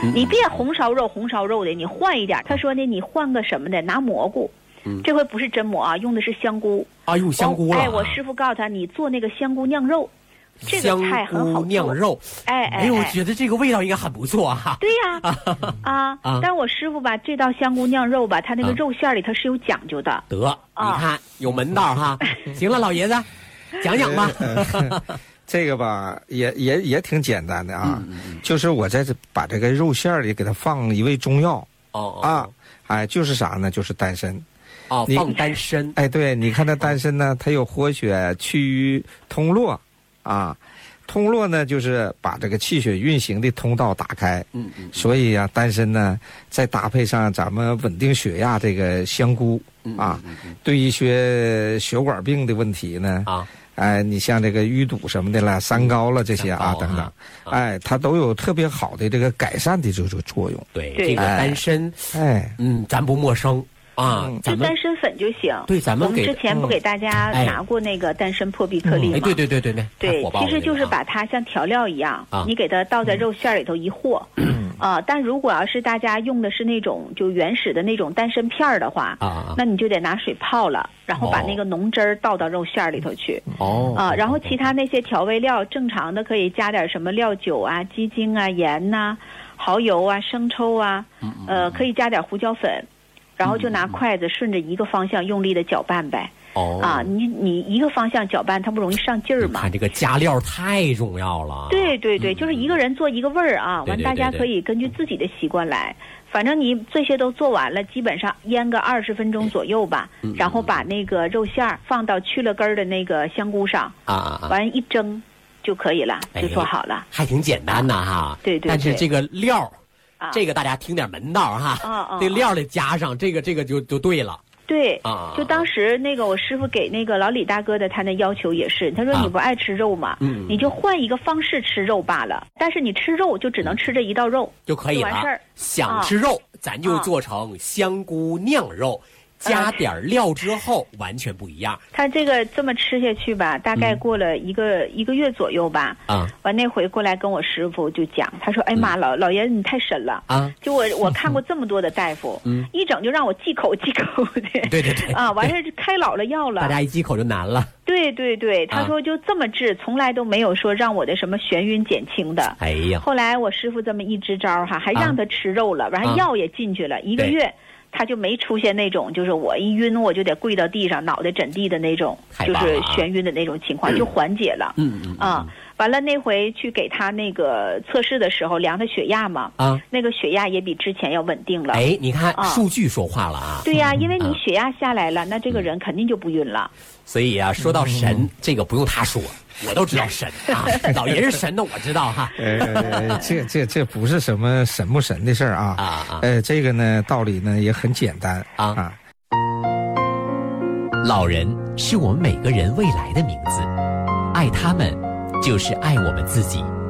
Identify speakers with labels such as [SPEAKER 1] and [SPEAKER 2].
[SPEAKER 1] 你别红烧肉的，你换一点。他说呢，你换个什么的，拿蘑菇。这回不是真蘑啊，用的是香菇
[SPEAKER 2] 啊，用香菇了。
[SPEAKER 1] 哎，我师傅告诉他，你做那个香菇酿肉，这个菜很好做。
[SPEAKER 2] 酿肉，哎呦，我觉得这个味道应该很不错啊。
[SPEAKER 1] 对呀，但是我师傅吧，这道香菇酿肉吧，他那个肉馅里它是有讲究的。
[SPEAKER 2] 得，你看有门道哈。行了，老爷子，讲讲吧。
[SPEAKER 3] 这个吧，也挺简单的啊，就是我在这把这个肉馅里给它放一味中药。就是啥呢？就是丹参。
[SPEAKER 2] 放丹参。
[SPEAKER 3] 哎，对，你看它丹参呢，它有活血、祛瘀、通络啊。通络呢，就是把这个气血运行的通道打开。所以啊，丹参呢，再搭配上咱们稳定血压这个香菇对一些血管病的问题呢你像这个淤堵什么的了、三高了这些等等，它都有特别好的这个改善的这个作用。
[SPEAKER 2] 对，这个丹参，咱不陌生。
[SPEAKER 1] 就丹参粉就行。
[SPEAKER 2] 对，咱们
[SPEAKER 1] 之前不给大家拿过那个丹参破壁颗粒吗？
[SPEAKER 2] 对，
[SPEAKER 1] 其实就是把它像调料一样，你给它倒在肉馅里头一和。但如果要是大家用的是那种就原始的那种丹参片的话，那你就得拿水泡了，然后把那个浓汁儿倒到肉馅里头去。然后其他那些调味料正常的可以加点什么料酒啊、鸡精啊、盐呐、蚝油啊、生抽啊，可以加点胡椒粉。然后就拿筷子顺着一个方向用力的搅拌呗。你一个方向搅拌，它不容易上劲儿吗？
[SPEAKER 2] 看这个加料太重要了。
[SPEAKER 1] 对，就是一个人做一个味儿啊。完，大家可以根据自己的习惯来。反正你这些都做完了，基本上腌个20分钟左右吧。然后把那个肉馅儿放到去了根儿的那个香菇上完一蒸就可以了，就做好了。
[SPEAKER 2] 还挺简单的哈。
[SPEAKER 1] 对。
[SPEAKER 2] 但是这个料。这个大家听点门道哈，这料得加上，这个就对了。
[SPEAKER 1] 对，就当时那个我师傅给那个老李大哥的，他那要求也是，他说你不爱吃肉嘛，你就换一个方式吃肉罢了，但是你吃肉就只能吃这一道肉
[SPEAKER 2] 就可以了。
[SPEAKER 1] 完事儿。
[SPEAKER 2] 想吃肉，咱就做成香菇酿肉。加点料之后完全不一样。
[SPEAKER 1] 他这个这么吃下去吧，大概过了一个月左右吧。完那回过来跟我师傅就讲，他说：“哎妈，老爷子你太神了就我看过这么多的大夫，一整就让我忌口的。
[SPEAKER 2] 对
[SPEAKER 1] 完事开老了药了，
[SPEAKER 2] 大家一忌口就难了。
[SPEAKER 1] 对，他说就这么治，从来都没有说让我的什么眩晕减轻的。
[SPEAKER 2] 哎呀，
[SPEAKER 1] 后来我师傅这么一支招还让他吃肉了，完药也进去了1个月。他就没出现那种就是我一晕我就得跪到地上脑袋枕地的那种就是眩晕的那种情况就缓解了。完了那回去给他那个测试的时候量他血压嘛，那个血压也比之前要稳定了。
[SPEAKER 2] 你看数据说话了啊。
[SPEAKER 1] 对呀，因为你血压下来了，那这个人肯定就不晕了。
[SPEAKER 2] 所以啊，说到神，这个不用他说，我都知道神老爷是神的，我知道哈。
[SPEAKER 3] 这不是什么神不神的事儿啊。这个呢道理呢也很简单啊。
[SPEAKER 4] 老人是我们每个人未来的名字，爱他们就是爱我们自己。